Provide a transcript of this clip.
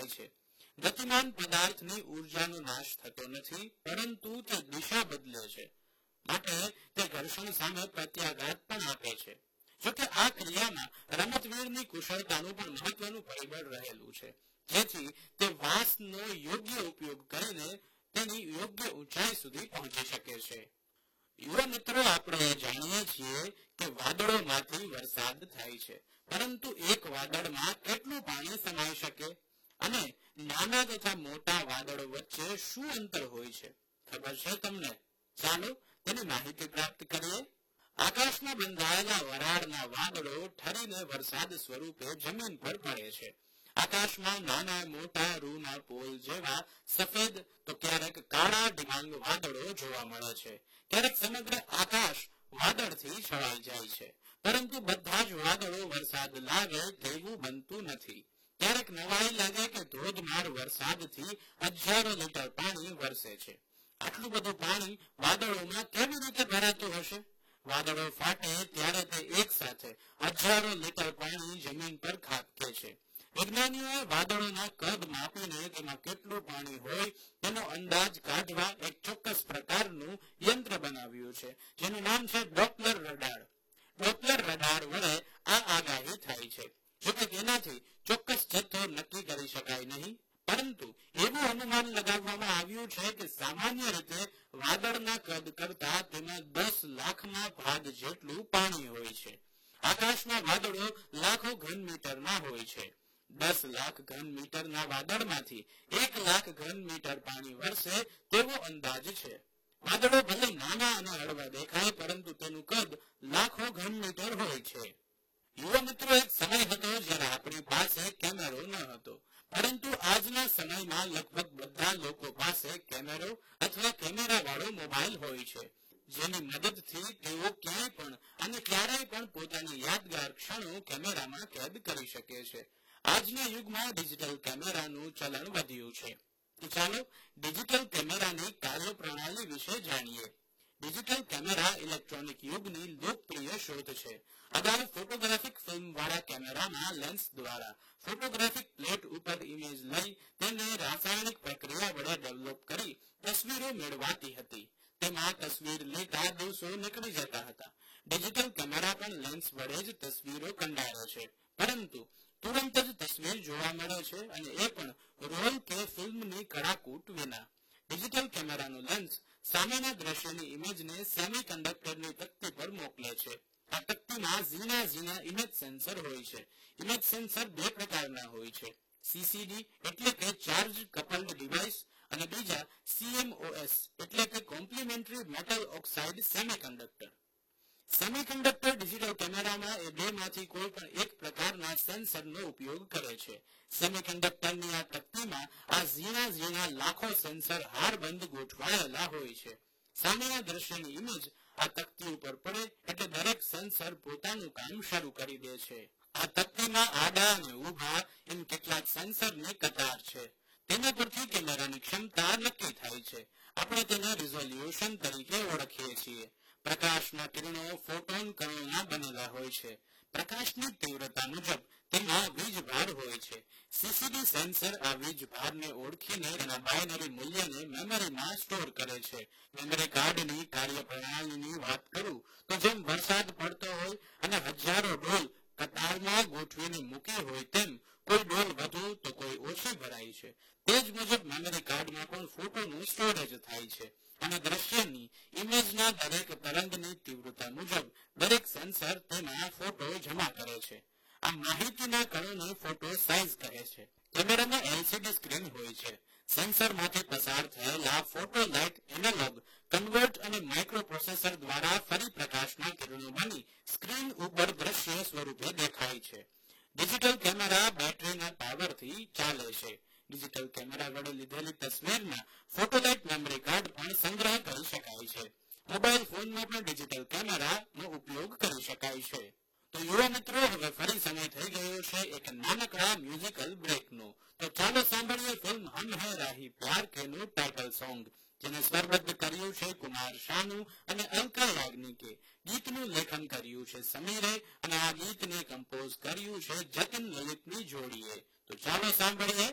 થાય છે. ગતિમાન પદાર્થની ઉર્જાનો નાશ થતો નથી, પરંતુ તે દિશા બદલે છે, માટે તે ઘર્ષણ સામે પ્રત્યાઘાત પણ આપે છે. જોકે આ ક્રિયામાં રમતવીરની કુશળતાનું પણ મહત્વનું પરિબળ રહેલું છે, જેથી તે વાંસનો યોગ્ય ઉપયોગ કરીને તેની યોગ્ય ઊંચાઈ સુધી પહોંચી શકે છે. યુવા મિત્રો, આપણે જાણીએ છીએ કે વાદળોમાંથી વરસાદ થાય છે, પરંતુ એક વાદળમાં કેટલું પાણી સમાઈ શકે અને નાના તથા મોટા વાદળો વચ્ચે શું અંતર હોય છે, ખબર છે તમને? ચાલો તેની માહિતી પ્રાપ્ત કરીએ. આકાશમાં બંધાયેલા વરાળના વાદળો ઠરીને વરસાદ સ્વરૂપે જમીન પર પડે છે. આકાશમાં નાના મોટા રૂના પોલ જેવા સફેદ તો ક્યારેક કાળા ડિબાંગ વાદળો જોવા મળે છે. ક્યારેક સમગ્ર આકાશ વાદળથી છવાઈ જાય છે, પરંતુ બધા જ વાદળો વરસાદ લાવે તેવું બનતું નથી. ક્યારેક નવાઈ લાગે કે ધોધમાર વરસાદથી હજારો લીટર પાણી વરસે છે. આટલું બધું પાણી વાદળોમાં કેવી રીતે ભરાતું હશે? વાદળો ફાટે ત્યારે તે એક સાથે હજારો લીટર પાણી જમીન પર ખાબકે છે. વિજ્ઞાનીઓએ વાદળોના કદ માપીને તેમાં કેટલું પાણી હોય તેનો અંદાજ કાઢવા એક ચોક્કસ પ્રકારનું યંત્ર બનાવ્યું છે, જેનું નામ છે ડોપલર રડાર. ડોપલર રડાર વડે આ આગાહી થાય છે. જોકે તેનાથી ચોક્કસ જથ્થો નક્કી કરી શકાય નહીં, પરંતુ એવું અનુમાન લગાવવામાં આવ્યું છે કે સામાન્ય રીતે વાદળના કદ કરતા તેમાં 10 લાખના ભાગ જેટલું પાણી હોય છે. આકાશમાં વાદળો લાખો ઘન મીટરના હોય છે. 10 લાખ ઘન મીટરના વાદળમાંથી 1 લાખ ઘન મીટર પાણી વરસે તેવો અંદાજ છે. વાદળો ભલે નાના અને હળવા દેખાય, પરંતુ તેનું કદ લાખો ઘન મીટર હોય છે. યુવા મિત્રો, એક સમય હતો જ્યારે આપણી પાસે કેમેરો ન હતો, પરંતુ આજના સમયમાં લગભગ બધા લોકો પાસે કેમેરો અથવા કેમેરા વાળો મોબાઈલ હોય છે, જેની મદદથી તેઓ ક્યાંય પણ અને ક્યારેય પણ પોતાની યાદગાર ક્ષણો કેમેરામાં કેદ કરી શકે છે. આજના યુગમાં ડિજિટલ કેમેરાનું ચલણ વધ્યું છે. તો ચાલો ડિજિટલ કેમેરાની કાર્યપ્રણાલી વિશે જાણીએ. ડિજિટલ કેમેરા ઇલેક્ટ્રોનિક યુગની લોકપ્રિય શોધ છે. અગાઉ ફોટોગ્રાફિક ફિલ્મ વાળા કેમેરામાં લેન્સ દ્વારા ફોટોગ્રાફિક પ્લેટ ઉપર ઇમેજ લઈ તેને રાસાયણિક પ્રક્રિયા વડે ડેવલપ કરી તસવીરો મેળવાતી હતી. તેમાં તસવીર લેતા દિવસો નીકળી જતા હતા. ડિજિટલ કેમેરા પણ લેન્સ વડે જ તસવીરો કંડારે છે, પરંતુ તુરંત જ તસવીર જોવા મળે છે, અને એ પણ રોલ કે ફિલ્મની કડાકૂટ વિના. ડિજિટલ કેમેરાનું લેન્સ સામેના દ્રશ્યની ઇમેજને સેમિકન્ડક્ટરની તકતી પર મોકલે છે. આ તકતીમાં ઝીણા ઇમેજ સેન્સર હોય છે. ઇમેજ સેન્સર બે પ્રકારના હોય છે: CCD એટલે કે ચાર્જ કપલ્ડ ડિવાઇસ, અને બીજા CMOS એટલે કે complimentary metal oxide semiconductor. Semiconductor digital કેમેરામાં એ બેમાંથી કોઈ પણ એક પ્રકારના સેન્સરનો ઉપયોગ કરે છે. સેમિકન્ડક્ટરની આ તકતીમાં આ ઝીણા લાખો સેન્સર હારબંધ ગોઠવાયેલા હોય છે. સામેના દ્રશ્યની ઇમેજ આ તકતી ઉપર પડે એટલે દરેક સેન્સર પોતાનું કામ શરૂ કરી દે છે. આ તકતીમાં આડા અને ઊભા એમ કેટલાક સેન્સરની કતાર છે. તેના પરથી કેમેરાની ક્ષમતા નક્કી થાય છે. આપણે તેને રિઝોલ્યુશન તરીકે ઓળખીએ છીએ. પ્રકાશના કિરણો ફોટોન કણોના બનેલા હોય છે. પ્રકાશની તીવ્રતા મુજબ તેમાં વીજભાર હોય છે. CCD સેન્સર આ વીજભારને ઓળખીને તેના બાયનરી મૂલ્યને મેમરીમાં સ્ટોર કરે છે. મેમરી કાર્ડની કાર્યપ્રણાલીની વાત કરું તો જેમ વરસાદ પડતો હોય અને હજારો ડોલ કતારમાં ગોઠવીને મૂકી હોય, તેમ કોઈ ડોલ વધુ તો કોઈ ઓછી ભરાય છે. તે જ મુજબ મેમરી કાર્ડમાં પણ ફોટોનું સ્ટોરેજ થાય છે, અને દ્રશ્યની ઇમેજના દરેક તરંગની તીવ્રતા મુજબ દરેક સેન્સર તેમાં ફોટો જમા કરે છે. આ માહિતીના કણોને ફોટો સાઇઝ કહે છે. કેમેરામાં LCD સ્ક્રીન હોય છે. સેન્સરમાંથી પસાર થયેલા ફોટો લાઇટ એનાલોગ કન્વર્ટ અને માઇક્રોપ્રોસેસર દ્વારા ફરી પ્રકાશના કિરણો બની સ્ક્રીન ઉપર દ્રશ્ય સ્વરૂપે દેખાય છે. ડિજિટલ કેમેરા બેટરીના પાવરથી ચાલે છે. ડિજિટલ કેમેરા વડે લીધેલી તસવીરના ફોટોલાઇટ મેમરી કાર્ડ પણ સંગ્રહ કરી શકાય છે. મોબાઈલ ફોનમાં પણ ડિજિટલ કેમેરાનો ઉપયોગ કરી શકાય છે. તો યુવા મિત્રો, હવે ફરી સમય થઈ ગયો છે એક નાનકડા મ્યુઝિકલ બ્રેકનો. તો ચાલો સાંભળીએ ફિલ્મ હમ હે રાહી પ્યાર કેનું ટાઇટલ સોંગ, જેને સ્વરબદ્ધ કર્યું છે કુમાર શાનુ અને અલકા યાજ્ઞિકે. ગીતનું લેખન કર્યું છે સમીરે, અને આ ગીતને કમ્પોઝ કર્યું છે જતિન લલિતની જોડીએ. તો ચાલો સાંભળીએ